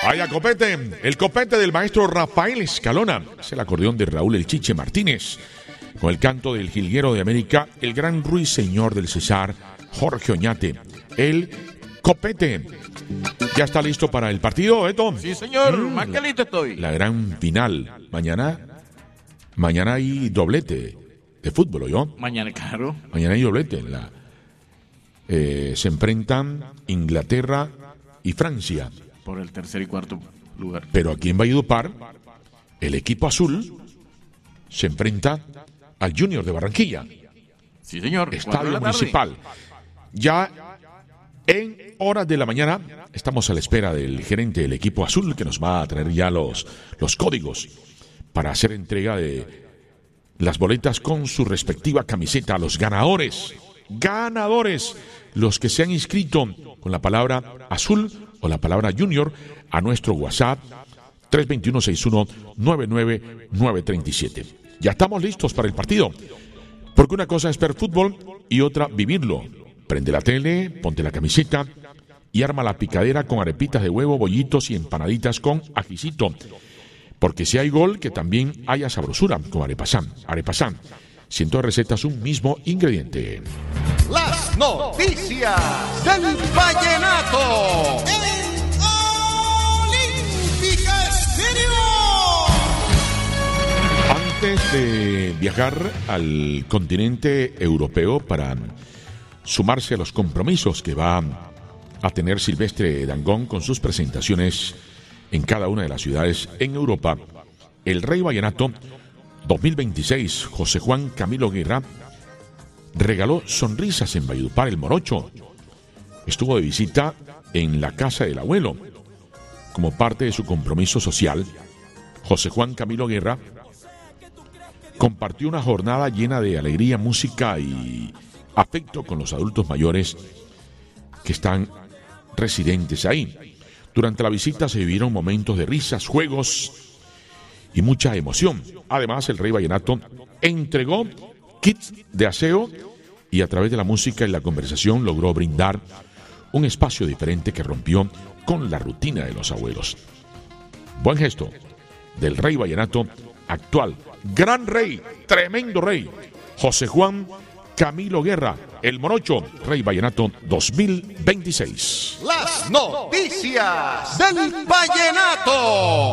Vaya copete, el copete del maestro Rafael Escalona. Es el acordeón de Raúl El Chiche Martínez. Con el canto del jilguero de América, el gran ruiseñor del Cesar, Jorge Oñate. El copete. ¿Ya está listo para el partido, Eto? Sí, señor, más que listo estoy. La gran final. Mañana hay doblete de fútbol, ¿oyó? Mañana, claro. Mañana hay doblete. Se enfrentan Inglaterra y Francia. Por el tercer y cuarto lugar. Pero aquí en Valledupar, el equipo azul se enfrenta al Junior de Barranquilla. Sí, señor. Estadio Municipal. Ya en horas de la mañana estamos a la espera del gerente del equipo azul que nos va a traer ya los códigos para hacer entrega de las boletas con su respectiva camiseta a los ganadores. Ganadores, los que se han inscrito con la palabra azul o la palabra junior a nuestro WhatsApp 321-61-99937. Ya estamos listos para el partido, porque una cosa es ver fútbol y otra vivirlo. Prende la tele, ponte la camiseta y arma la picadera con arepitas de huevo, bollitos y empanaditas con ajicito. Porque si hay gol, que también haya sabrosura con Arepasán. Arepasán, 100 recetas, un mismo ingrediente. Las noticias del vallenato. Olímpica Estéreo. Antes de viajar al continente europeo para sumarse a los compromisos que va a tener Silvestre Dangond con sus presentaciones en cada una de las ciudades en Europa, el Rey Vallenato 2026, José Juan Camilo Guerra, regaló sonrisas en Valledupar, el Morocho. Estuvo de visita en la casa del abuelo. Como parte de su compromiso social, José Juan Camilo Guerra compartió una jornada llena de alegría, música y afecto con los adultos mayores que están residentes ahí. Durante la visita se vivieron momentos de risas, juegos y mucha emoción. Además, el Rey Vallenato entregó kits de aseo y a través de la música y la conversación logró brindar un espacio diferente que rompió con la rutina de los abuelos. Buen gesto del Rey Vallenato actual, gran rey, tremendo rey, José Juan Camilo Guerra, el Morocho, Rey Vallenato 2026. Las noticias del vallenato.